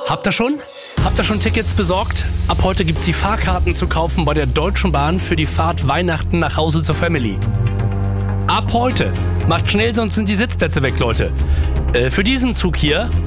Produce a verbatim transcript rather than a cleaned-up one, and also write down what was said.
Habt ihr schon? Habt ihr schon Tickets besorgt? Ab heute gibt's die Fahrkarten zu kaufen bei der Deutschen Bahn für die Fahrt Weihnachten nach Hause zur Family. Ab heute. Macht schnell, sonst sind die Sitzplätze weg, Leute. Äh, für diesen Zug hier